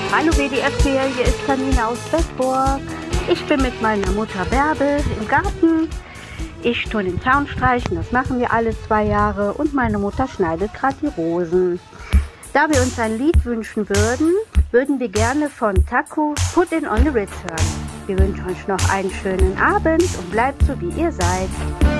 Hallo WDR-Fan, hier ist Janina aus Bedburg. Ich bin mit meiner Mutter Bärbel im Garten. Ich tue den Zaun streichen, das machen wir alle 2 Jahre. Und meine Mutter schneidet gerade die Rosen. Da wir uns ein Lied wünschen würden wir gerne von Taku Put It on the Ritz hören. Wir wünschen euch noch einen schönen Abend und bleibt so wie ihr seid.